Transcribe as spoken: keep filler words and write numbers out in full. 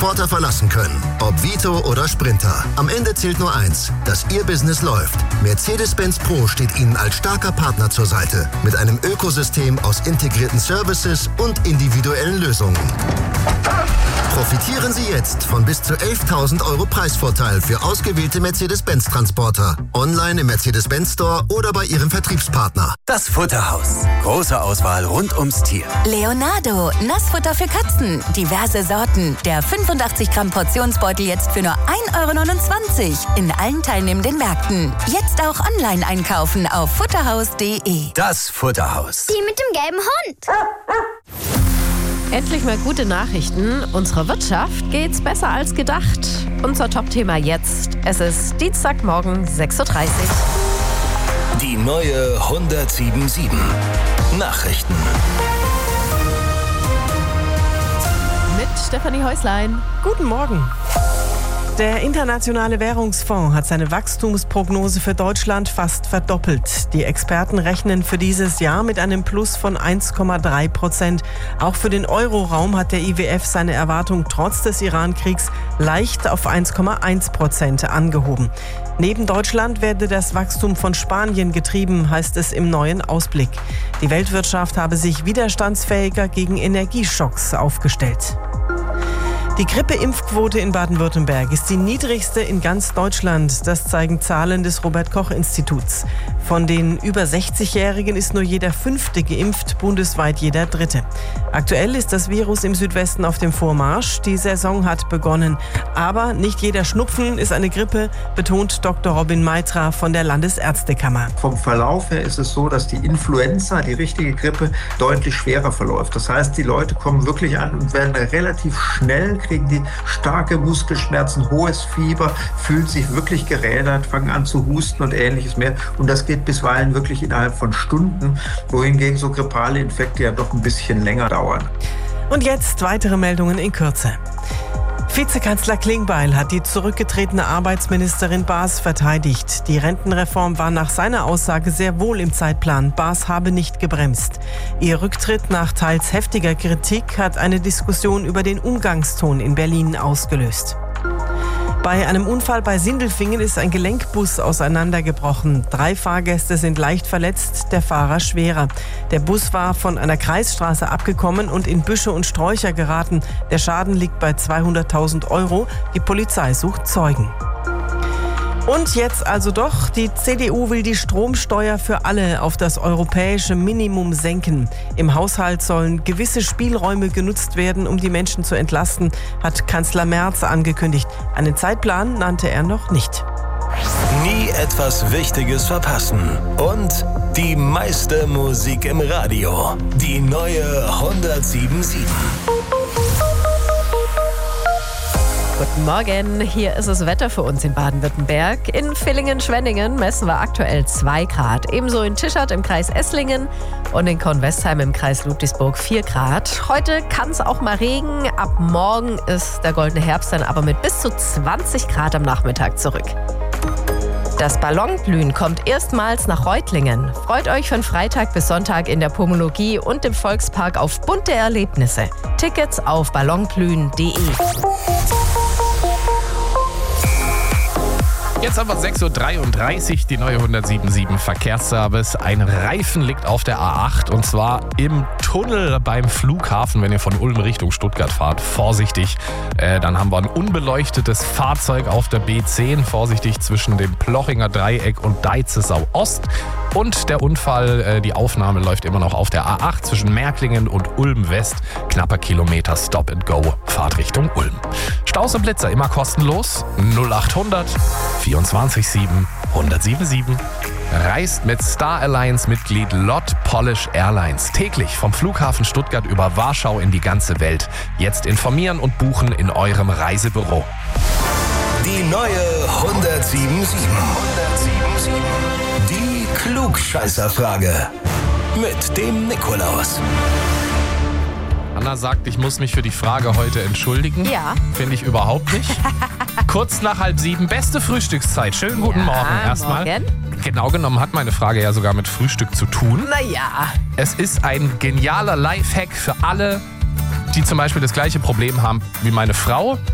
Transporter verlassen können. Ob Vito oder Sprinter. Am Ende zählt nur eins, dass Ihr Business läuft. Mercedes-Benz Pro steht Ihnen als starker Partner zur Seite. Mit einem Ökosystem aus integrierten Services und individuellen Lösungen. Profitieren Sie jetzt von bis zu elftausend Euro Preisvorteil für ausgewählte Mercedes-Benz-Transporter. Online im Mercedes-Benz Store oder bei Ihrem Vertriebspartner. Das Futterhaus. Große Auswahl rund ums Tier. Leonardo, Nassfutter für Katzen. Diverse Sorten. Der fünfundachtzig Gramm Portionsbeutel jetzt für nur ein Euro neunundzwanzig. In allen teilnehmenden Märkten. Jetzt auch online einkaufen auf futterhaus punkt de. Das Futterhaus. Die mit dem gelben Hund. Endlich mal gute Nachrichten. Unserer Wirtschaft geht's besser als gedacht. Unser Top-Thema jetzt. Es ist Dienstagmorgen, sechs Uhr dreißig. Die neue hundertsiebenundsieben. Nachrichten. Mit Stefanie Häuslein. Guten Morgen. Der Internationale Währungsfonds hat seine Wachstumsprognose für Deutschland fast verdoppelt. Die Experten rechnen für dieses Jahr mit einem Plus von eins Komma drei Prozent. Auch für den Euroraum hat der I W F seine Erwartung trotz des Iran-Kriegs leicht auf eins Komma eins Prozent angehoben. Neben Deutschland werde das Wachstum von Spanien getrieben, heißt es im neuen Ausblick. Die Weltwirtschaft habe sich widerstandsfähiger gegen Energieschocks aufgestellt. Die Grippeimpfquote in Baden-Württemberg ist die niedrigste in ganz Deutschland. Das zeigen Zahlen des Robert-Koch-Instituts. Von den über sechzigjährigen ist nur jeder Fünfte geimpft, bundesweit jeder Dritte. Aktuell ist das Virus im Südwesten auf dem Vormarsch. Die Saison hat begonnen. Aber nicht jeder Schnupfen ist eine Grippe, betont Doktor Robin Meitra von der Landesärztekammer. Vom Verlauf her ist es so, dass die Influenza, die richtige Grippe, deutlich schwerer verläuft. Das heißt, die Leute kommen wirklich an und werden relativ schnell, kriegen die starke Muskelschmerzen, hohes Fieber, fühlen sich wirklich gerädert, fangen an zu husten und ähnliches mehr. Und das geht bisweilen wirklich innerhalb von Stunden, wohingegen so grippale Infekte ja doch ein bisschen länger dauern. Und jetzt weitere Meldungen in Kürze. Vizekanzler Klingbeil hat die zurückgetretene Arbeitsministerin Baas verteidigt. Die Rentenreform war nach seiner Aussage sehr wohl im Zeitplan. Baas habe nicht gebremst. Ihr Rücktritt nach teils heftiger Kritik hat eine Diskussion über den Umgangston in Berlin ausgelöst. Bei einem Unfall bei Sindelfingen ist ein Gelenkbus auseinandergebrochen. Drei Fahrgäste sind leicht verletzt, der Fahrer schwerer. Der Bus war von einer Kreisstraße abgekommen und in Büsche und Sträucher geraten. Der Schaden liegt bei zweihunderttausend Euro. Die Polizei sucht Zeugen. Und jetzt also doch, die C D U will die Stromsteuer für alle auf das europäische Minimum senken. Im Haushalt sollen gewisse Spielräume genutzt werden, um die Menschen zu entlasten, hat Kanzler Merz angekündigt. Einen Zeitplan nannte er noch nicht. Nie etwas Wichtiges verpassen. Und die meiste Musik im Radio. Die neue hundertsiebenundsieben. Guten Morgen, hier ist das Wetter für uns in Baden-Württemberg. In Villingen-Schwenningen messen wir aktuell zwei Grad. Ebenso in Tischert im Kreis Esslingen und in Kornwestheim im Kreis Ludwigsburg vier Grad. Heute kann es auch mal regnen. Ab morgen ist der goldene Herbst dann aber mit bis zu zwanzig Grad am Nachmittag zurück. Das Ballonglühen kommt erstmals nach Reutlingen. Freut euch von Freitag bis Sonntag in der Pomologie und im Volkspark auf bunte Erlebnisse. Tickets auf ballonglühen punkt de. Jetzt haben wir sechs Uhr dreiunddreißig, die neue hundertsiebenundsieben Verkehrsservice. Ein Reifen liegt auf der A acht und zwar im Tunnel beim Flughafen, wenn ihr von Ulm Richtung Stuttgart fahrt. Vorsichtig, äh, dann haben wir ein unbeleuchtetes Fahrzeug auf der B zehn. Vorsichtig zwischen dem Plochinger Dreieck und Deizesau Ost. Und der Unfall, äh, die Aufnahme läuft immer noch auf der A acht zwischen Märklingen und Ulm West. Knapper Kilometer Stop and Go, Fahrt Richtung Ulm. Staus und Blitzer immer kostenlos. null achthundert vierundzwanzig sieben hundertsiebenundsieben. Reist mit Star Alliance Mitglied Lot Polish Airlines täglich vom Flughafen Stuttgart über Warschau in die ganze Welt. Jetzt informieren und buchen in eurem Reisebüro. Die neue hundertsiebenundsieben. Die Klugscheißerfrage mit dem Nikolaus. Anna sagt, ich muss mich für die Frage heute entschuldigen. Ja. Finde ich überhaupt nicht. Kurz nach halb sieben, beste Frühstückszeit. Schönen guten Ja, Morgen erstmal. morgen. Genau genommen hat meine Frage ja sogar mit Frühstück zu tun. Naja. Es ist ein genialer Lifehack für alle, die zum Beispiel das gleiche Problem haben wie meine Frau.